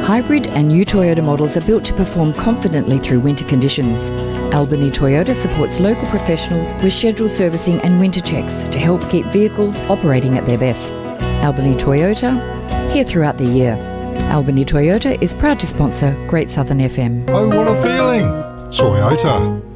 Hybrid and new Toyota models are built to perform confidently through winter conditions. Albany Toyota supports local professionals with scheduled servicing and winter checks to help keep vehicles operating at their best. Albany Toyota, here throughout the year. Albany Toyota is proud to sponsor Great Southern FM. Oh, what a feeling! Toyota.